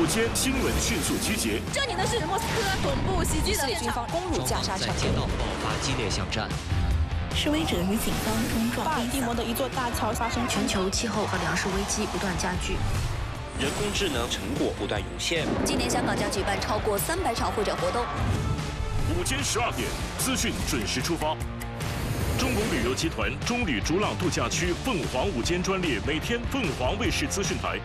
午间新闻迅速集结。 这里呢是莫斯科总部袭击的军方攻入加沙城， 在街道爆发激烈巷战。 示威者与警方冲撞。 巴尔的摩的一座大桥发生全球气候和粮食危机不断加剧， 人工智能成果不断涌现。 今年香港将举办超过300场会展活动。 午间12点，资讯准时出发。中国旅游集团中旅逐浪度假区凤凰午间专列，每天凤凰卫视资讯台。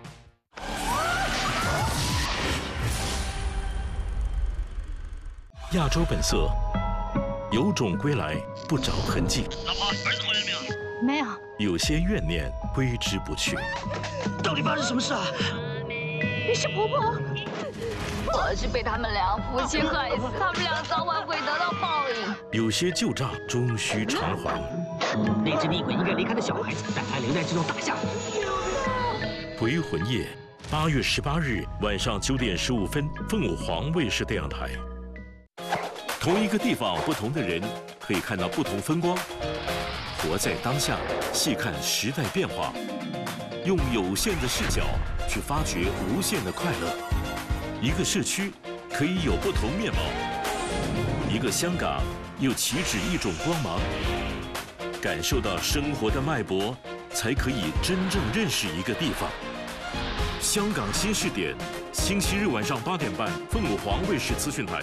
亚洲本色，有种归来不着痕迹。 老婆，儿子回来没有？ 没有。 有些怨念挥之不去。 到底发生什么事啊？ 你是婆婆？我是被他们俩夫妻害死，他们俩早晚会得到报应。 有些旧账终须偿还。 那只厉鬼应该离开的小孩子，但还留在这栋大厦。 回魂夜，8月18日晚上9点15分，凤凰卫视电视台。同一个地方，不同的人，可以看到不同风光。活在当下，细看时代变化，用有限的视角去发掘无限的快乐。一个社区可以有不同面貌，一个香港又岂止一种光芒。感受到生活的脉搏，才可以真正认识一个地方。香港新视点，星期日晚上8点半，凤凰卫视资讯台。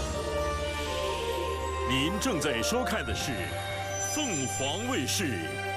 您正在收看的是凤凰卫视